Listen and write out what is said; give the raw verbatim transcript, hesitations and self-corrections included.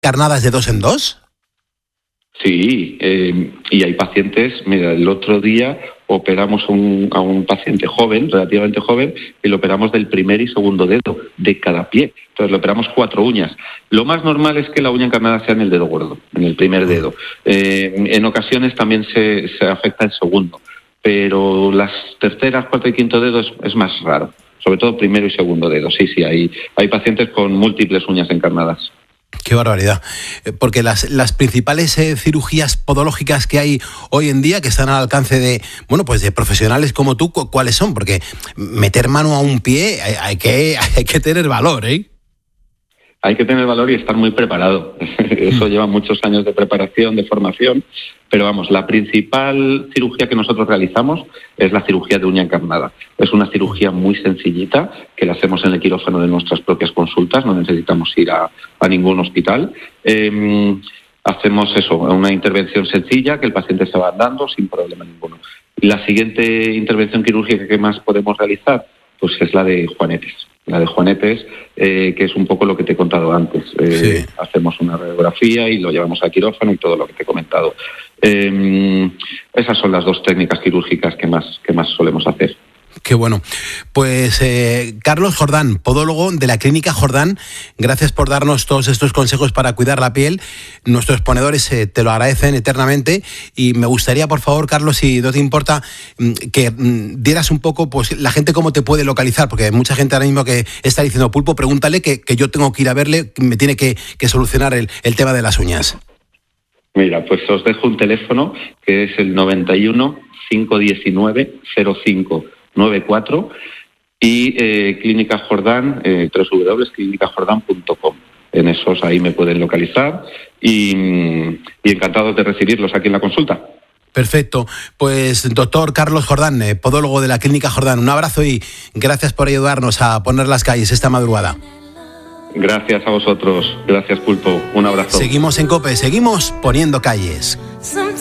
carnadas de dos en dos? Sí, eh, y hay pacientes, mira, el otro día operamos un, a un paciente joven, relativamente joven, y lo operamos del primer y segundo dedo, de cada pie. Entonces le operamos cuatro uñas. Lo más normal es que la uña encarnada sea en el dedo gordo, en el primer dedo. Eh, en ocasiones también se, se afecta el segundo, pero las terceras, cuarto y quinto dedos es, es más raro, sobre todo primero y segundo dedo. Sí, sí, hay, hay pacientes con múltiples uñas encarnadas. Qué barbaridad. Porque las, las principales eh, cirugías podológicas que hay hoy en día, que están al alcance de, bueno, pues de profesionales como tú, ¿cuáles son? Porque meter mano a un pie hay, hay, que, hay que tener valor, ¿eh? Hay que tener valor y estar muy preparado. Eso lleva muchos años de preparación, de formación, pero vamos, la principal cirugía que nosotros realizamos es la cirugía de uña encarnada. Es una cirugía muy sencillita que la hacemos en el quirófano de nuestras propias consultas, no necesitamos ir a, a ningún hospital. Eh, hacemos eso, una intervención sencilla que el paciente se va dando sin problema ninguno. La siguiente intervención quirúrgica que más podemos realizar, pues es la de juanetes. La de juanetes, eh, que es un poco lo que te he contado antes. Eh, sí. Hacemos una radiografía y lo llevamos al quirófano y todo lo que te he comentado. Eh, esas son las dos técnicas quirúrgicas que más, que más solemos hacer. Qué bueno. Pues eh, Carlos Jordán, podólogo de la Clínica Jordán, gracias por darnos todos estos consejos para cuidar la piel. Nuestros ponedores eh, te lo agradecen eternamente y me gustaría, por favor, Carlos, si no te importa, que mm, dieras un poco, pues la gente cómo te puede localizar, porque hay mucha gente ahora mismo que está diciendo, Pulpo, pregúntale que, que yo tengo que ir a verle, me tiene que, que solucionar el, el tema de las uñas. Mira, pues os dejo un teléfono que es el noventa y uno, cinco diecinueve, cero cinco noventa y cuatro y eh, Clínica Jordán, eh, doble u doble u doble u punto clínica jordán punto com. En esos ahí me pueden localizar y, y encantados de recibirlos aquí en la consulta. Perfecto. Pues doctor Carlos Jordán, eh, podólogo de la Clínica Jordán, un abrazo y gracias por ayudarnos a poner las calles esta madrugada. Gracias a vosotros. Gracias, Pulpo. Un abrazo. Seguimos en COPE, seguimos poniendo calles.